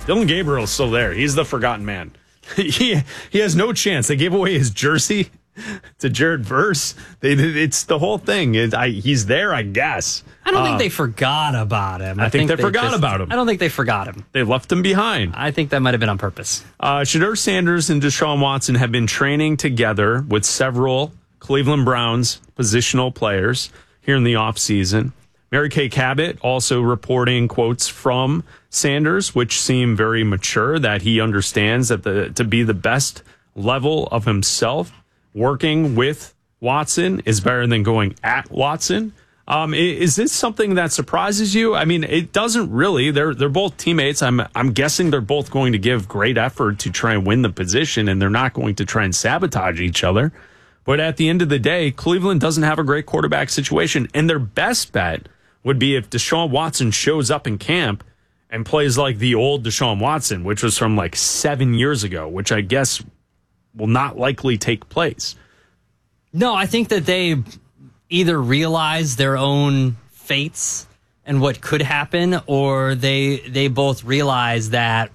Dillon Gabriel's still there. He's the forgotten man. He has no chance. They gave away his jersey to Jared Verse. It's the whole thing. He's there, I guess. I don't think they forgot about him. I think they forgot about him. I don't think they forgot him. They left him behind. I think that might have been on purpose. Shedeur Sanders and Deshaun Watson have been training together with several Cleveland Browns positional players here in the offseason. Mary Kay Cabot also reporting quotes from Sanders, which seem very mature, that he understands that to be the best level of himself, working with Watson is better than going at Watson. Is this something that surprises you? I mean, it doesn't really. They're both teammates. I'm guessing they're both going to give great effort to try and win the position, and they're not going to try and sabotage each other. But at the end of the day, Cleveland doesn't have a great quarterback situation, and their best bet would be if Deshaun Watson shows up in camp and plays like the old Deshaun Watson, which was from like 7 years ago, which I guess will not likely take place. No, I think that they either realize their own fates and what could happen, or they both realize that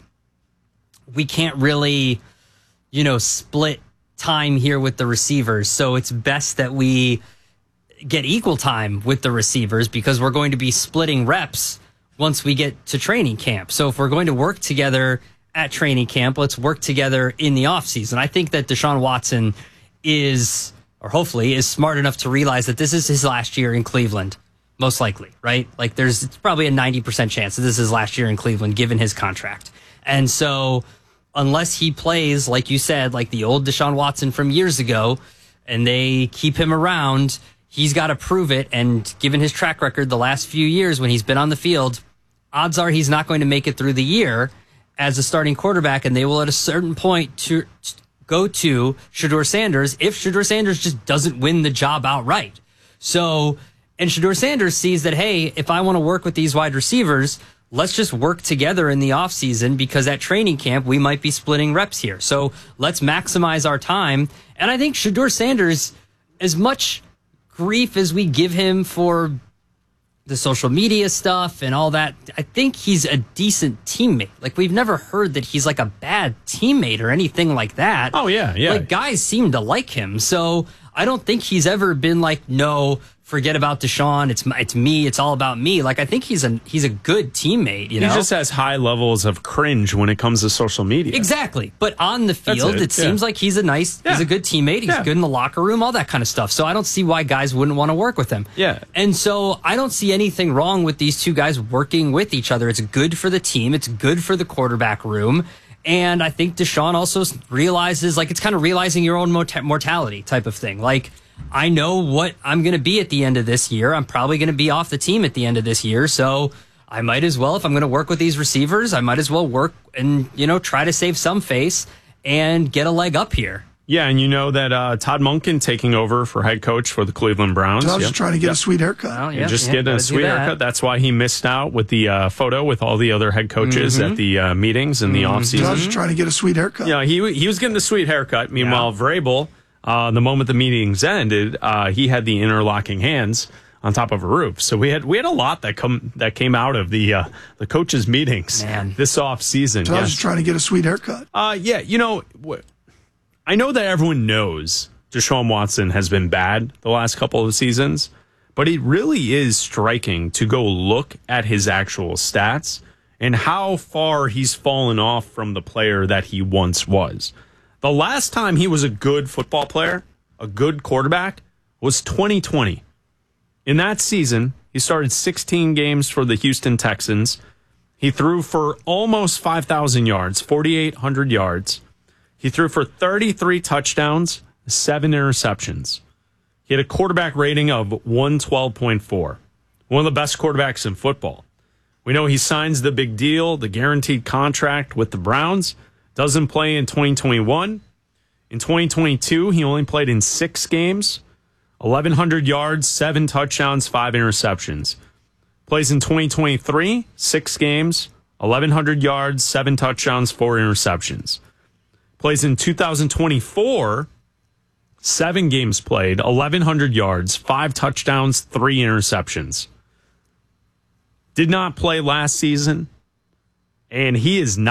we can't really, split time here with the receivers. So it's best that we get equal time with the receivers because we're going to be splitting reps once we get to training camp. So if we're going to work together at training camp, let's work together in the offseason. I think that Deshaun Watson is, or hopefully is, smart enough to realize that this is his last year in Cleveland, most likely, right? Like it's probably a 90% chance that this is his last year in Cleveland given his contract. And so unless he plays, like you said, like the old Deshaun Watson from years ago, and they keep him around, he's got to prove it. And given his track record the last few years when he's been on the field, odds are he's not going to make it through the year as a starting quarterback, and they will at a certain point to go to Shedeur Sanders if Shedeur Sanders just doesn't win the job outright. So, and Shedeur Sanders sees that, hey, if I want to work with these wide receivers, let's just work together in the offseason because at training camp, we might be splitting reps here. So let's maximize our time. And I think Shedeur Sanders, as much grief as we give him for the social media stuff and all that, I think he's a decent teammate. Like, we've never heard that he's like a bad teammate or anything like that. Oh, yeah. Like, guys seem to like him. So I don't think he's ever been like, no, forget about Deshaun. It's me. It's all about me. Like, I think he's a good teammate. He just has high levels of cringe when it comes to social media. Exactly. But on the field, it seems like he's a good teammate. He's good in the locker room, all that kind of stuff. So I don't see why guys wouldn't want to work with him. Yeah. And so I don't see anything wrong with these two guys working with each other. It's good for the team. It's good for the quarterback room. And I think Deshaun also realizes, like, it's kind of realizing your own mortality type of thing. Like, I know what I'm going to be at the end of this year. I'm probably going to be off the team at the end of this year. So I might as well, if I'm going to work with these receivers, I might as well work and, try to save some face and get a leg up here. Yeah, and you know that Todd Monken taking over for head coach for the Cleveland Browns. Todd's trying to get a sweet haircut. Well, Getting a sweet haircut. That's why he missed out with the photo with all the other head coaches at the meetings in the offseason. Todd's trying to get a sweet haircut. Yeah, he was getting the sweet haircut. Meanwhile, Vrabel, the moment the meetings ended, he had the interlocking hands on top of a roof. So we had a lot that came out of the coaches' meetings this offseason. Todd's trying to get a sweet haircut. I know that everyone knows Deshaun Watson has been bad the last couple of seasons, but it really is striking to go look at his actual stats and how far he's fallen off from the player that he once was. The last time he was a good football player, a good quarterback, was 2020. In that season, he started 16 games for the Houston Texans. He threw for almost 5,000 yards, 4,800 yards. He threw for 33 touchdowns, 7 interceptions. He had a quarterback rating of 112.4. One of the best quarterbacks in football. We know he signs the big deal, the guaranteed contract with the Browns. Doesn't play in 2021. In 2022, he only played in 6 games, 1,100 yards, 7 touchdowns, 5 interceptions. Plays in 2023, 6 games, 1,100 yards, 7 touchdowns, 4 interceptions. Plays in 2024, 7 games played, 1,100 yards, 5 touchdowns, 3 interceptions. Did not play last season, and he is not